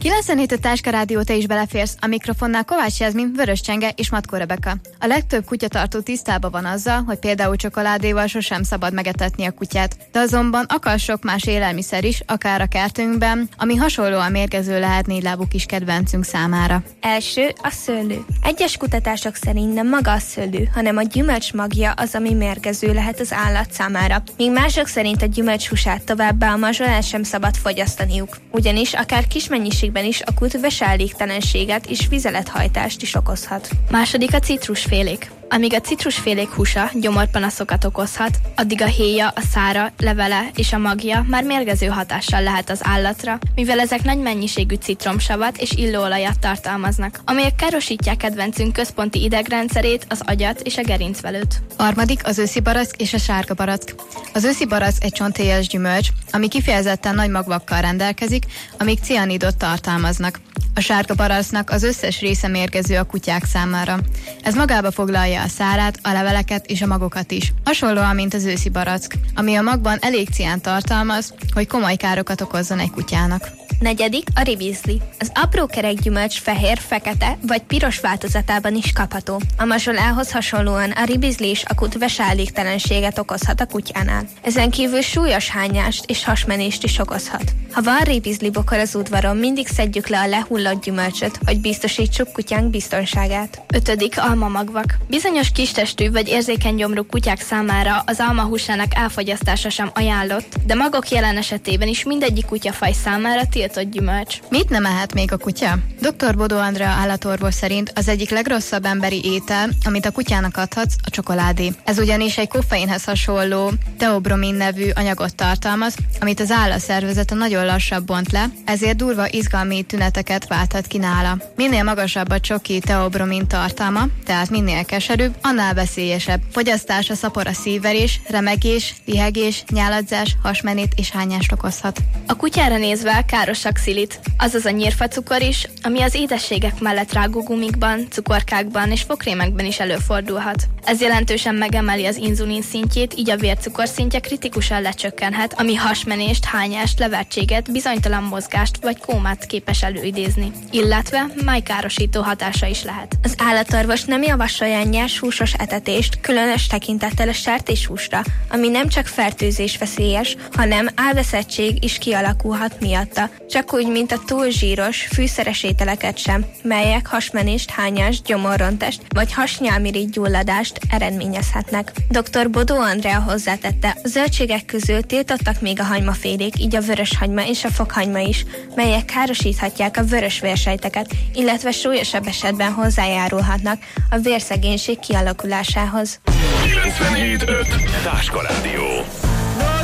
97 a Táska Rádió, te is beleférsz. A mikrofonnál Kovács Jászmin, Vörös Csenge és Matkó Rebeka. A legtöbb kutyatartó tisztában van azzal, hogy például csokoládéval sosem szabad megetetni a kutyát. De azonban akar sok más élelmiszer is, akár a kertünkben, ami hasonlóan mérgező lehet négylábú kis kedvencünk számára. Első a szőlő. Egyes kutatások szerint nem maga a szőlő, hanem a gyümölcs magja az, ami mérgező lehet az állat számára. Míg mások szerint a gyümölcs húsát továbbá a mazsolán sem szabad fogyasztaniuk. Ugyanis akár kis mennyiségben is a kut veselégtelenséget és vizelethajtást is okozhat. Második a citrusfélék. Amíg a citrusfélék húsa gyomorpanaszokat okozhat, addig a héja, a szára, levele és a magja már mérgező hatással lehet az állatra, mivel ezek nagy mennyiségű citromsavat és illóolajat tartalmaznak, amelyek károsítják kedvencünk központi idegrendszerét, az agyat és a gerincvelőt. Harmadik az őszi barack és a sárga barack. Az őszi barack egy csonthéjas gyümölcs, ami kifejezetten nagy magvakkal rendelkezik, amik cianidot tartalmaznak. A sárga baracknak az összes része mérgező a kutyák számára. Ez magába foglalja a szárát, a leveleket és a magokat is. Hasonlóan, mint az őszi barack, ami a magban elég ciánt tartalmaz, hogy komoly károkat okozzon egy kutyának. Negyedik a ribizli. Az apró kerek gyümölcs fehér, fekete vagy piros változatában is kapható. A mazsolához hasonlóan a ribizli is akut veselégtelenséget okozhat a kutyánál. Ezen kívül súlyos hányást és hasmenést is okozhat. Ha van ribizli bokor az udvaron, mindig szedjük le a lehullott gyümölcsöt, hogy biztosítsuk kutyánk biztonságát. Ötödik almamagvak. Bizonyos kistestű vagy érzékeny gyomrú kutyák számára az alma húsának elfogyasztása sem ajánlott, de magok jelen esetében is mindegyik kutyafaj számára tiltott gyümölcs. Mit nem ehet még a kutya? Dr. Bodó Andrea állatorvos szerint az egyik legrosszabb emberi étel, amit a kutyának adhatsz, a csokoládé. Ez ugyanis egy koffeinhez hasonló teobromin nevű anyagot tartalmaz, amit az állatszervezete nagyon lassan bont le, ezért durva izgalmi tüneteket válthat ki nála. Minél magasabb a csoki teobromin tartalma, tehát minél keserűbb, annál veszélyesebb. Fogyasztása szapora szívverés, remegés, lihegés, nyáladzás, hasmenét és hányást okozhat. A kutyára nézve káros a xzilit, azaz a nyírfacukor is, ami az édességek mellett rágógumikban, cukorkákban és fogkrémekben is előfordulhat. Ez jelentősen megemeli az inzulin szintjét, így a vércukorszintje kritikusan lecsökkenhet, ami hasmenést, hányást, levertséget, bizonytalan mozgást vagy kómát képes előidézni, illetve májkárosító hatása is lehet. Az állatorvos nem javasolja nyers húsos etetést, különös tekintettel a sertéshúsra, ami nem csak fertőzés veszélyes, hanem álveszettség is kialakulhat miatta, csak úgy, mint a túl zsíros, fűszeres ételeket sem, melyek hasmenést, hányást, gyomorrontást vagy hasnyálmirigy gyulladást eredményezhetnek. Dr. Bodó Andrea hozzátette, a zöldségek közül tiltottak még a hagymafélék, így a vöröshagyma és a fokhagyma is, melyek károsíthatják a vörös vérsejteket, illetve súlyosabb esetben hozzájárulhatnak a vérszegénység kialakulásához. 97.5 Táska Rádió.